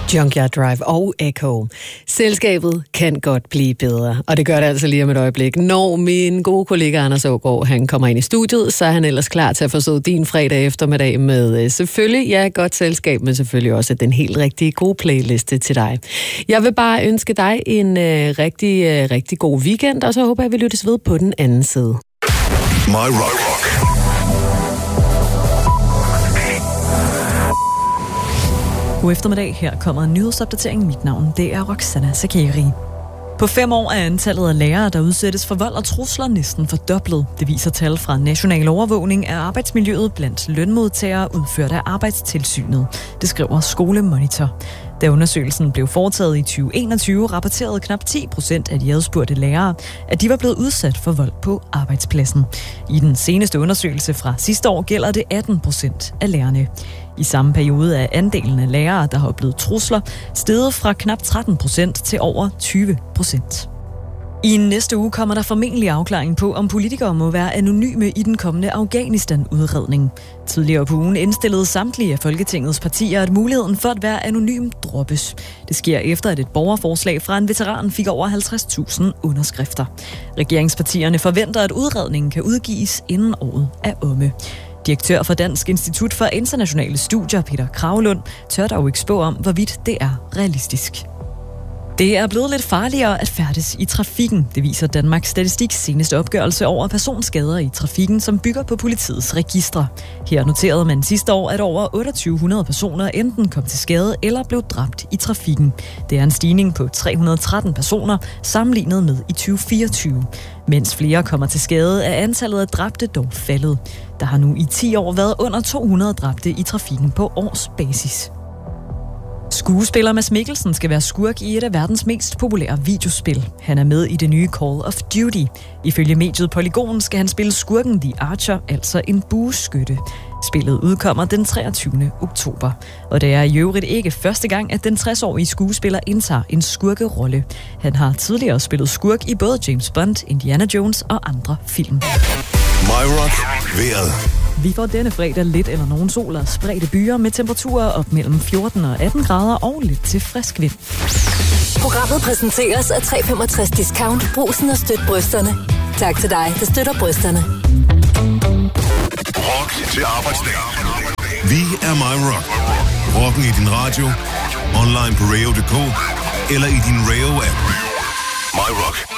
Junkyard Drive og Echo. Selskabet kan godt blive bedre, og det gør det altså lige om et øjeblik. Når min gode kollega Anders Aagaard, han kommer ind i studiet, så er han ellers klar til at forsøge din fredag eftermiddag med selvfølgelig, godt selskab, men selvfølgelig også den helt rigtige gode playliste til dig. Jeg vil bare ønske dig en rigtig god weekend, og så håber jeg, vi lyttes ved på den anden side. My Rock. God eftermiddag. Her kommer en nyhedsopdatering. Mit navn, det er Roxana Zakeri. På 5 år er antallet af lærere, der udsættes for vold og trusler, næsten fordoblet. Det viser tal fra National Overvågning af arbejdsmiljøet blandt lønmodtagere udført af Arbejdstilsynet. Det skriver Skolemonitor. Da undersøgelsen blev foretaget i 2021, rapporterede knap 10% af de adspurgte lærere, at de var blevet udsat for vold på arbejdspladsen. I den seneste undersøgelse fra sidste år gælder det 18% af lærerne. I samme periode er andelen af lærere, der har oplevet trusler, steget fra knap 13% til over 20%. I næste uge kommer der formentlig afklaring på, om politikere må være anonyme i den kommende Afghanistan-udredning. Tidligere på ugen indstillede samtlige af Folketingets partier, at muligheden for at være anonym droppes. Det sker efter, at et borgerforslag fra en veteran fik over 50.000 underskrifter. Regeringspartierne forventer, at udredningen kan udgives inden året er omme. Direktør for Dansk Institut for Internationale Studier, Peter Kragelund, tør dog ikke spå om, hvorvidt det er realistisk. Det er blevet lidt farligere at færdes i trafikken. Det viser Danmarks Statistiks seneste opgørelse over personskader i trafikken, som bygger på politiets registre. Her noterede man sidste år, at over 2800 personer enten kom til skade eller blev dræbt i trafikken. Det er en stigning på 313 personer sammenlignet med i 2024. Mens flere kommer til skade, er antallet af dræbte dog faldet. Der har nu i 10 år været under 200 dræbte i trafikken på årsbasis. Skuespiller Mads Mikkelsen skal være skurk i et af verdens mest populære videospil. Han er med i det nye Call of Duty. Ifølge mediet Polygon skal han spille skurken The Archer, altså en bueskytte. Spillet udkommer den 23. oktober. Og det er i øvrigt ikke første gang, at den 60-årige skuespiller indtager en skurkerolle. Han har tidligere spillet skurk i både James Bond, Indiana Jones og andre film. My Rock. Vejret. Vi får denne fredag lidt eller nogen sol og spredte byer med temperaturer op mellem 14 og 18 grader og lidt til frisk vind. Programmet præsenteres af 365 Discount. Brugsen og støt brysterne. Tak til dig, der støtter brysterne. Rock til arbejdsdag. Vi er My Rock. Rocken i din radio, online på radio.dk eller i din Radio-app. My Rock.